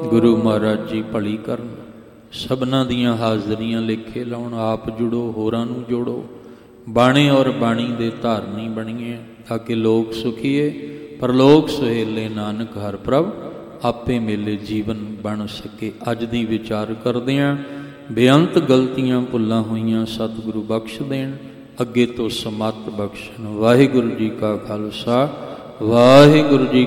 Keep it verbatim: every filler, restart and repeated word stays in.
ਗੁਰੂ ਮਹਾਰਾਜ ਜੀ ਭਲੀ ਕਰਨ, ਸਭਨਾਂ ਦੀਆਂ ਹਾਜ਼ਰੀਆਂ ਲੇਖੇ ਲਾਉਣ। ਆਪ ਜੁੜੋ, ਹੋਰਾਂ ਨੂੰ ਜੋੜੋ, ਬਾਣੇ ਔਰ ਬਾਣੀ ਦੇ ਧਾਰਨੀ ਬਣੀਏ, ਤਾਂ ਕਿ ਲੋਕ ਸੁਖੀਏ ਪਰਲੋਕ ਸੁਹੇਲੇ। ਨਾਨਕ ਹਰ ਪ੍ਰਭ ਆਪੇ ਮੇਲੇ ਜੀਵਨ ਬਣ ਸਕੇ। ਅੱਜ ਦੀ ਵਿਚਾਰ ਕਰਦਿਆਂ ਬੇਅੰਤ ਗਲਤੀਆਂ ਭੁੱਲਾਂ ਹੋਈਆਂ ਸਤਿਗੁਰੂ ਬਖਸ਼ ਦੇਣ, ਅੱਗੇ ਤੋਂ ਸਮੱਤ ਬਖਸ਼ਣ। ਵਾਹਿਗੁਰੂ ਜੀ ਕਾ ਖਾਲਸਾ, ਵਾਹਿਗੁਰੂ ਜੀ